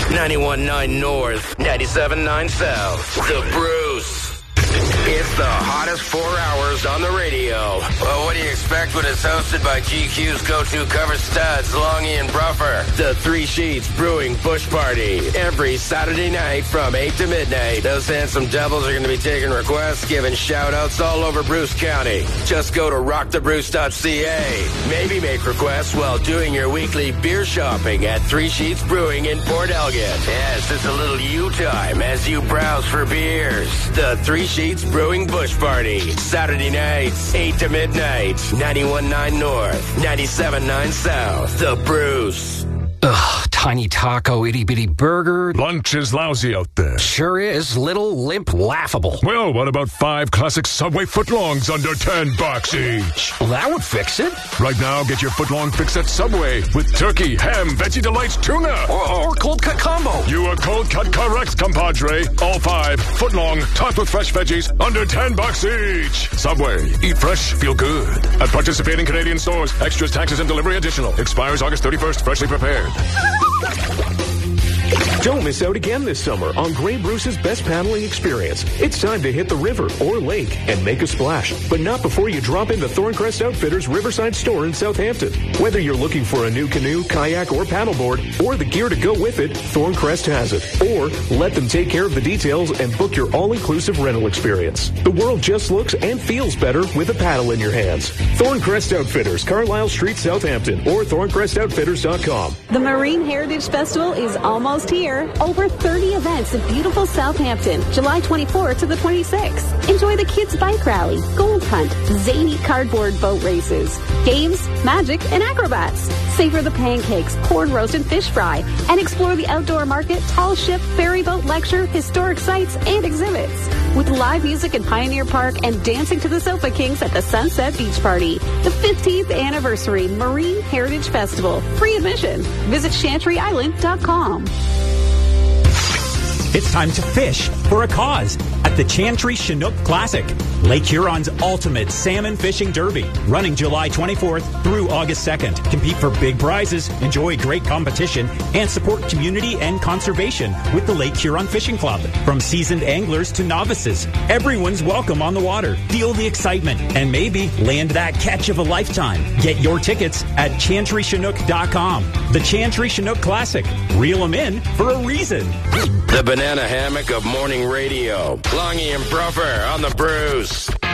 91.9 North, 97.9 South. The Bruce. It's the hottest 4 hours on the radio. Well, what do you expect when it's hosted by GQ's go-to cover studs, Longy and Bruffer? The Three Sheets Brewing Bush Party. Every Saturday night from 8 to midnight. Those handsome devils are going to be taking requests, giving shout-outs all over Bruce County. Just go to rockthebruce.ca. Maybe make requests while doing your weekly beer shopping at Three Sheets Brewing in Port Elgin. Yes, it's a little you time as you browse for beers. The Three Sheets Brewing Bush Party. Saturday nights, 8 to midnight. 91.9 North, 97.9 South. The Bruce. Ugh, tiny taco, itty-bitty burger. Lunch is lousy out there. Sure is. Little, limp, laughable. Well, what about 5 classic Subway footlongs under $10 each? Well, that would fix it. Right now, get your footlong fix at Subway with turkey, ham, Veggie Delights, tuna. Or cold cut combo. You are cold cut correct, compadre. All 5 footlong, topped with fresh veggies, under $10 each. Subway. Eat fresh, feel good. At participating Canadian stores. Extras, taxes, and delivery additional. Expires August 31st. Freshly prepared. Don't miss out again this summer on Grey Bruce's best paddling experience. It's time to hit the river or lake and make a splash, but not before you drop into Thorncrest Outfitters Riverside store in Southampton. Whether you're looking for a new canoe, kayak, or paddleboard, or the gear to go with it, Thorncrest has it. Or let them take care of the details and book your all-inclusive rental experience. The world just looks and feels better with a paddle in your hands. Thorncrest Outfitters, Carlisle Street, Southampton, or thorncrestoutfitters.com. The Marine Heritage Festival is almost here. Over 30 events in beautiful Southampton, July 24th to the 26th. Enjoy the kids' bike rally, gold hunt, zany cardboard boat races, games, magic, and acrobats. Savor the pancakes, corn roast, and fish fry, and explore the outdoor market, tall ship, ferry boat lecture, historic sites, and exhibits. With live music in Pioneer Park and dancing to the Sofa Kings at the Sunset Beach Party. The 15th Anniversary Marine Heritage Festival. Free admission. Visit ChantryIsland.com. It's time to fish for a cause at the Chantry Chinook Classic, Lake Huron's ultimate salmon fishing derby, running July 24th through August 2nd. Compete for big prizes, enjoy great competition, and support community and conservation with the Lake Huron Fishing Club. From seasoned anglers to novices, everyone's welcome on the water. Feel the excitement and maybe land that catch of a lifetime. Get your tickets at ChantryChinook.com. The Chantry Chinook Classic. Reel them in for a reason. The banana hammock of morning radio. Longy and Bruffer on the Bruce.